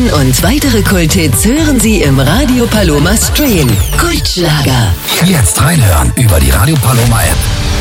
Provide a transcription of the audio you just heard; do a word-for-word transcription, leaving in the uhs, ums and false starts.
Diesen und weitere Kulthits hören Sie im Radio Paloma Stream. Kultschlager. Jetzt reinhören über die Radio Paloma App.